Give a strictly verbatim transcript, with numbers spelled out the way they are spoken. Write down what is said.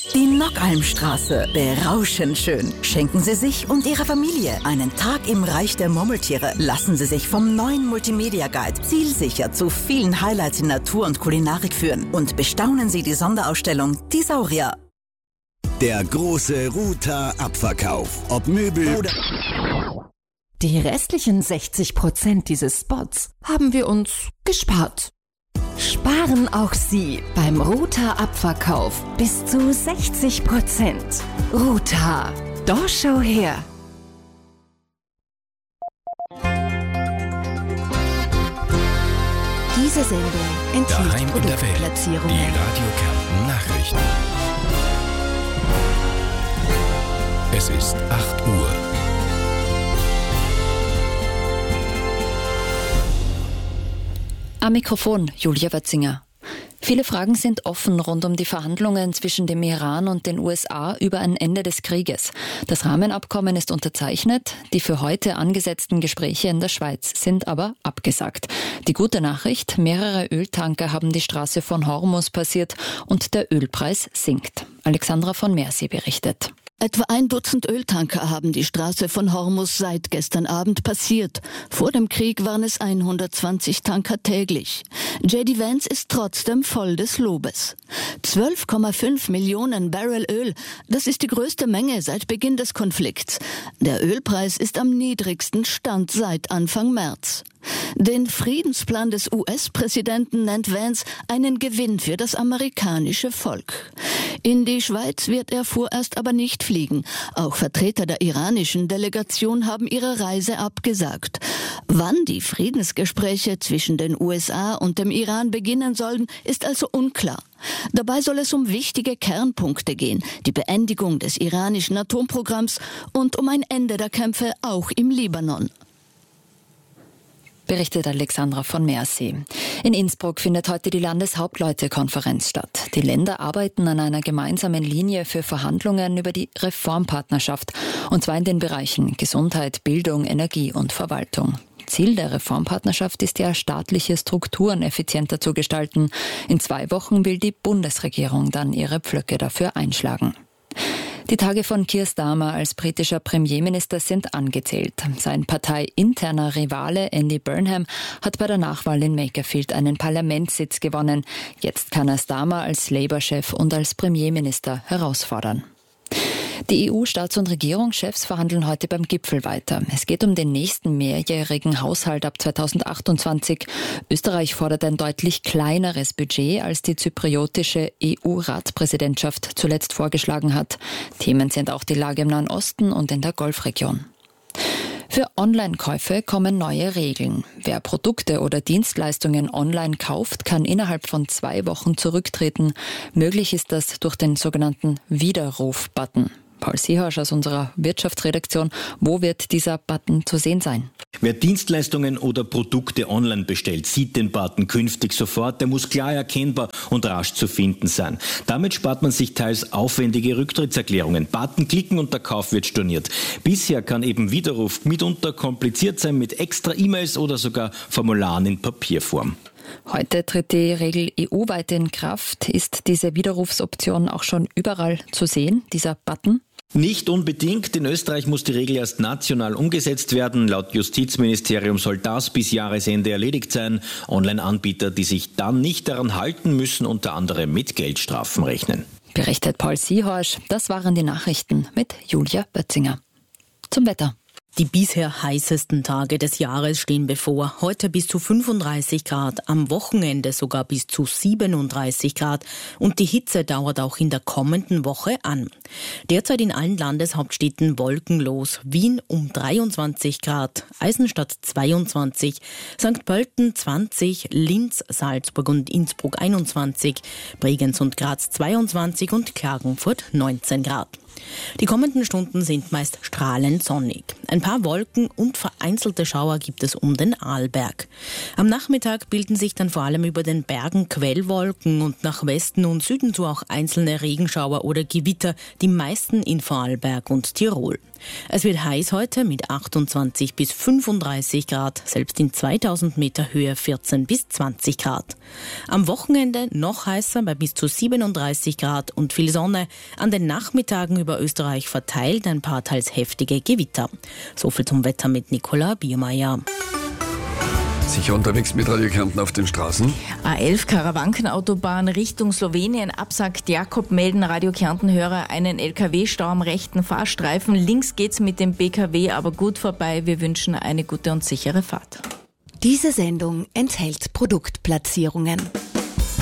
Die Nockalmstraße, berauschend schön. Schenken Sie sich und Ihrer Familie einen Tag im Reich der Murmeltiere. Lassen Sie sich vom neuen Multimedia Guide zielsicher zu vielen Highlights in Natur und Kulinarik führen. Und bestaunen Sie die Sonderausstellung Die Saurier. Der große Ruta-Abverkauf. Ob Möbel oder... Die restlichen sechzig Prozent dieses Spots haben wir uns gespart. Sparen auch Sie beim Ruta-Abverkauf bis zu sechzig Prozent. Ruta, doch schau her! Diese Sendung enthielt Daheim in der Welt. Produktplatzierungen. Die Radio Kärnten Nachrichten. Es ist acht Uhr. Am Mikrofon Julia Wötzinger. Viele Fragen sind offen rund um die Verhandlungen zwischen dem Iran und den U S A über ein Ende des Krieges. Das Rahmenabkommen ist unterzeichnet, die für heute angesetzten Gespräche in der Schweiz sind aber abgesagt. Die gute Nachricht, mehrere Öltanker haben die Straße von Hormuz passiert und der Ölpreis sinkt. Alexandra von Mersi berichtet. Etwa ein Dutzend Öltanker haben die Straße von Hormuz seit gestern Abend passiert. Vor dem Krieg waren es hundertzwanzig Tanker täglich. J D Vance ist trotzdem voll des Lobes. zwölf Komma fünf Millionen Barrel Öl, das ist die größte Menge seit Beginn des Konflikts. Der Ölpreis ist am niedrigsten Stand seit Anfang März. Den Friedensplan des U S-Präsidenten nennt Vance einen Gewinn für das amerikanische Volk. In die Schweiz wird er vorerst aber nicht fliegen. Auch Vertreter der iranischen Delegation haben ihre Reise abgesagt. Wann die Friedensgespräche zwischen den U S A und dem Iran beginnen sollen, ist also unklar. Dabei soll es um wichtige Kernpunkte gehen, die Beendigung des iranischen Atomprogramms und um ein Ende der Kämpfe auch im Libanon. Berichtet Alexandra von Mersi. In Innsbruck findet heute die Landeshauptleutekonferenz statt. Die Länder arbeiten an einer gemeinsamen Linie für Verhandlungen über die Reformpartnerschaft, und zwar in den Bereichen Gesundheit, Bildung, Energie und Verwaltung. Ziel der Reformpartnerschaft ist ja, staatliche Strukturen effizienter zu gestalten. In zwei Wochen will die Bundesregierung dann ihre Pflöcke dafür einschlagen. Die Tage von Keir Starmer als britischer Premierminister sind angezählt. Sein parteiinterner Rivale Andy Burnham hat bei der Nachwahl in Makerfield einen Parlamentssitz gewonnen. Jetzt kann er Starmer als Labour-Chef und als Premierminister herausfordern. Die E U-Staats- und Regierungschefs verhandeln heute beim Gipfel weiter. Es geht um den nächsten mehrjährigen Haushalt ab zweitausendachtundzwanzig. Österreich fordert ein deutlich kleineres Budget, als die zypriotische E U-Ratspräsidentschaft zuletzt vorgeschlagen hat. Themen sind auch die Lage im Nahen Osten und in der Golfregion. Für Online-Käufe kommen neue Regeln. Wer Produkte oder Dienstleistungen online kauft, kann innerhalb von zwei Wochen zurücktreten. Möglich ist das durch den sogenannten Widerruf-Button. Paul Seehorsch aus unserer Wirtschaftsredaktion. Wo wird dieser Button zu sehen sein? Wer Dienstleistungen oder Produkte online bestellt, sieht den Button künftig sofort. Der muss klar erkennbar und rasch zu finden sein. Damit spart man sich teils aufwendige Rücktrittserklärungen. Button klicken und der Kauf wird storniert. Bisher kann eben Widerruf mitunter kompliziert sein mit extra E-Mails oder sogar Formularen in Papierform. Heute tritt die Regel E U-weit in Kraft. Ist diese Widerrufsoption auch schon überall zu sehen, dieser Button? Nicht unbedingt. In Österreich muss die Regel erst national umgesetzt werden. Laut Justizministerium soll das bis Jahresende erledigt sein. Online-Anbieter, die sich dann nicht daran halten, müssen unter anderem mit Geldstrafen rechnen. Berichtet Paul Seehorsch. Das waren die Nachrichten mit Julia Bötzinger. Zum Wetter. Die bisher heißesten Tage des Jahres stehen bevor. Heute bis zu fünfunddreißig Grad, am Wochenende sogar bis zu siebenunddreißig Grad. Und die Hitze dauert auch in der kommenden Woche an. Derzeit in allen Landeshauptstädten wolkenlos. Wien um dreiundzwanzig Grad, Eisenstadt zweiundzwanzig, Sankt Pölten zwanzig, Linz, Salzburg und Innsbruck einundzwanzig, Bregenz und Graz zweiundzwanzig und Klagenfurt neunzehn Grad. Die kommenden Stunden sind meist strahlend sonnig. Ein paar Wolken und vereinzelte Schauer gibt es um den Arlberg. Am Nachmittag bilden sich dann vor allem über den Bergen Quellwolken und nach Westen und Süden zu auch einzelne Regenschauer oder Gewitter, die meisten in Vorarlberg und Tirol. Es wird heiß heute mit achtundzwanzig bis fünfunddreißig Grad, selbst in zweitausend Meter Höhe vierzehn bis zwanzig Grad. Am Wochenende noch heißer bei bis zu siebenunddreißig Grad und viel Sonne. An den Nachmittagen über Österreich verteilt ein paar teils heftige Gewitter. Soviel zum Wetter mit Nicola Biermeier. Sicher unterwegs mit Radio Kärnten auf den Straßen. A elf Karawankenautobahn Richtung Slowenien, absagt Jakob, melden Radio Kärnten-Hörer einen L K W-Stau am rechten Fahrstreifen. Links geht's mit dem B K W aber gut vorbei. Wir wünschen eine gute und sichere Fahrt. Diese Sendung enthält Produktplatzierungen.